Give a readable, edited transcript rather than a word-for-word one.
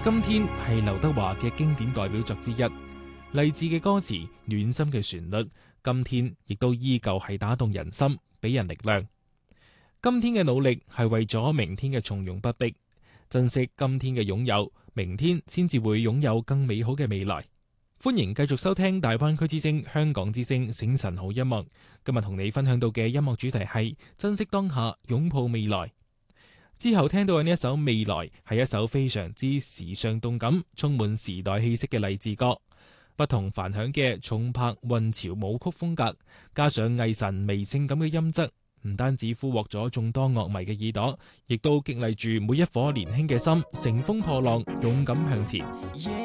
今天係劉德華嘅經典代表作之一，勵志嘅歌詞，暖心嘅旋律，今天亦都依舊係打動人心，俾人力量。今天嘅努力係為咗明天嘅從容不迫，珍惜今天嘅擁有，明天先至會擁有更美好嘅未來。歡迎繼續收聽大灣區之聲、香港之聲醒晨好音樂。今日同你分享到嘅音樂主題係珍惜當下，擁抱未來。之後聽到嘅呢一首《未來》係一首非常之時尚動感、充滿時代氣息嘅勵志歌。不同凡響嘅重拍混潮舞曲風格，加上藝神微性感嘅音質，唔單止俘獲咗眾多樂迷嘅耳朵，亦都激勵住每一顆年輕嘅心，乘風破浪，勇敢向前。